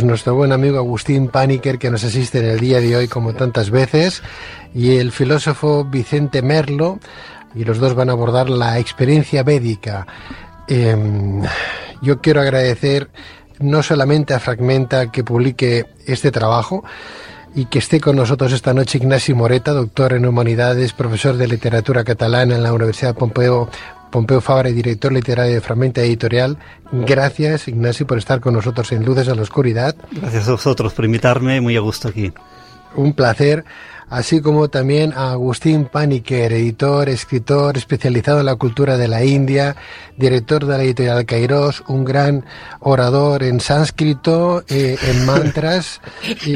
nuestro buen amigo Agustín Paniker, que nos asiste en el día de hoy como tantas veces, y el filósofo Vicente Merlo, y los dos van a abordar la experiencia védica. Yo quiero agradecer no solamente a Fragmenta que publique este trabajo y que esté con nosotros esta noche Ignasi Moreta, doctor en Humanidades, profesor de Literatura Catalana en la Universidad Pompeu Fabra y director literario de Fragmenta Editorial. Gracias, Ignasi, por estar con nosotros en Luces a la Oscuridad. Gracias a vosotros por invitarme, muy a gusto aquí. Un placer. Así como también a Agustín Paniker, editor, escritor especializado en la cultura de la India, director de la editorial Kairos, un gran orador en sánscrito, en mantras, y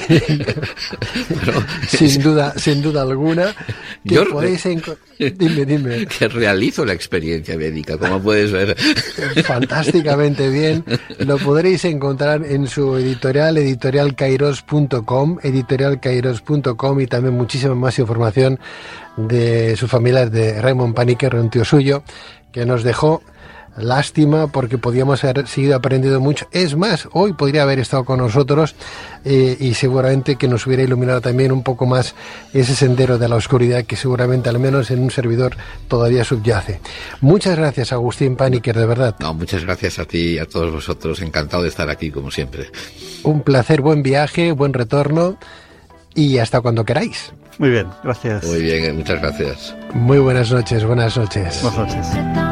sin duda alguna. Yo Dime. Que realizo la experiencia védica, como puedes ver. Fantásticamente bien. Lo podréis encontrar en su editorialkairos.com, y también muchísima más información de su familia, de Raymond Paniker, un tío suyo, que nos dejó. Lástima, porque podíamos haber seguido aprendiendo mucho. Es más, hoy podría haber estado con nosotros y seguramente que nos hubiera iluminado también un poco más ese sendero de la oscuridad que seguramente, al menos en un servidor, todavía subyace. Muchas gracias, Agustín Paniker, de verdad. No, muchas gracias a ti y a todos vosotros. Encantado de estar aquí, como siempre. Un placer, buen viaje, buen retorno y hasta cuando queráis. Muy bien, gracias. Muy bien, muchas gracias. Muy buenas noches, buenas noches. Buenas noches.